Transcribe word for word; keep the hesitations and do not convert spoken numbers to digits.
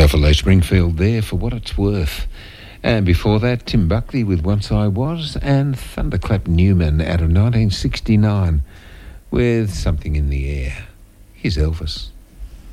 Buffalo Springfield there, For What It's Worth. And before that, Tim Buckley with Once I Was, and Thunderclap Newman out of nineteen sixty-nine with Something in the Air. Here's Elvis.